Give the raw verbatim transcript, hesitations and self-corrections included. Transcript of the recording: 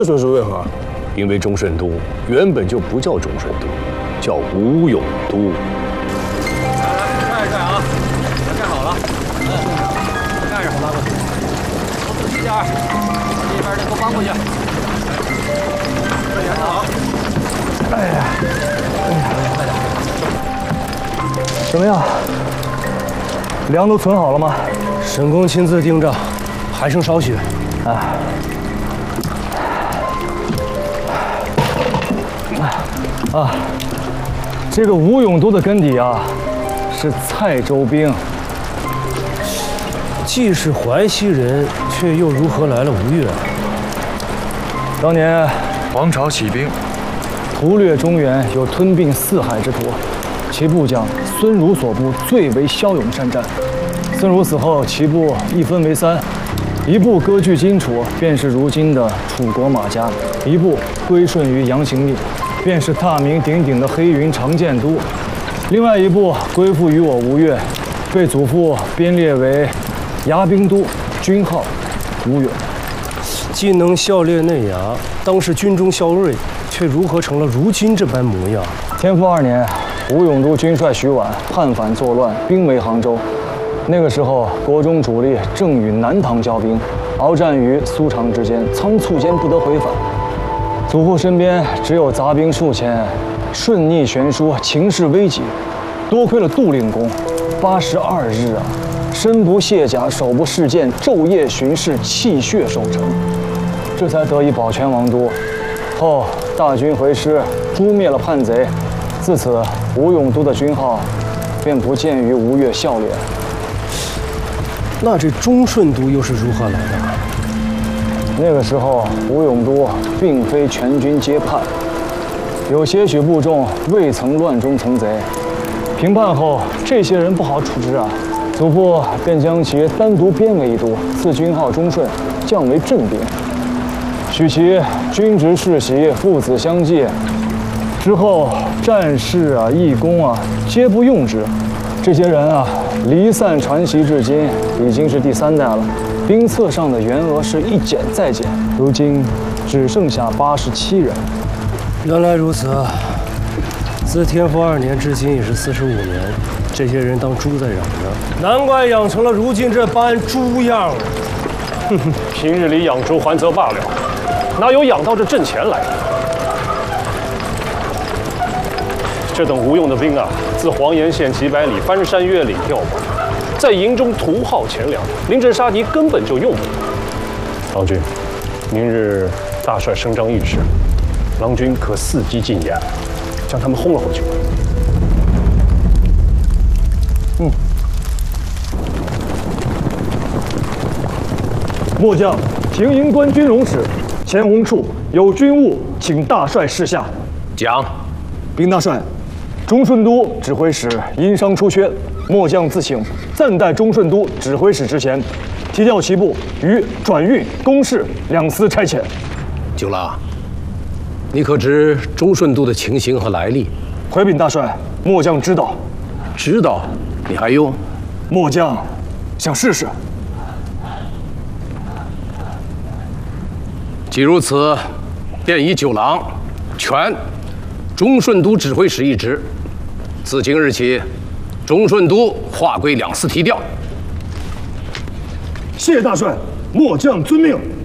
这是为何？因为中顺都原本就不叫中顺都，叫吴永都。 来，来，盖一盖啊！盖好了，嗯，盖上，拉过去。都仔细点，这边的都搬过去。这沿着好。哎呀，哎呀，快点！ 怎么样？粮都存好了吗？ 沈公亲自盯着，还剩少许。 哎。 啊，这个吴永都的根底啊，是蔡州兵。 既是淮西人，却又如何来了吴越？ 当年黄巢起兵， 屠掠中原，有吞并四海之图。其部将孙儒所部最为骁勇善战。孙儒死后，其部一分为三，一部割据荆楚，便是如今的楚国马家；一部归顺于杨行密。 便是大名鼎鼎的黑云长剑都，另外一部归附于我吴越，被祖父编列为牙兵都，军号吴永。 既能校猎内牙，当是军中校尉，却如何成了如今这般模样？ 天复二年，吴永都军帅徐琬叛反作乱，兵围杭州。那个时候，国中主力正与南唐交兵，鏖战于苏常之间，仓促间不得回返。 祖父身边只有杂兵数千，顺逆悬殊，情势危急。多亏了杜令公，八十二日啊，身不卸甲，手不释剑，昼夜巡视，泣血守城，这才得以保全王都。后大军回师，诛灭了叛贼。自此，吴永都的军号便不见于吴越校猎。 那这中顺都又是如何来的？ 那个时候，吴永都并非全军皆叛，有些许部众未曾乱中从贼。平叛后，这些人不好处置啊，祖父便将其单独编为一都，赐军号中顺，降为镇兵，许其军职世袭，父子相继。之后，战士啊、义工啊，皆不用之。这些人啊，离散传习至今，已经是第三代了。 兵册上的员额是一减再减，如今只剩下八十七人。 原来如此，自天复二年至今已是四十五年，这些人当猪在养着，难怪养成了如今这般猪样。 哼哼，平日里养猪还则罢了，哪有养到这阵前来的？这等吴用的兵啊，自黄岩县几百里翻山越岭调过来。 在营中屠耗钱粮，临阵杀敌根本就用不了。郎君，明日大帅声张御史，郎君可伺机进言，将他们轰了回去。 嗯。末将平营关军容使钱洪处有军务，请大帅示下。 讲， 禀大帅，中顺都指挥使因伤出缺。 末将自请暂代中顺都指挥使之衔，提调其部于转运、公事两司差遣。 九郎，你可知中顺都的情形和来历？ 回禀大帅，末将知道。 知道？你还用？ 末将想试试。 既如此，便以九郎权中顺都指挥使一职，自今日起。 中顺都划归两司提调。 谢大帅，末将遵命。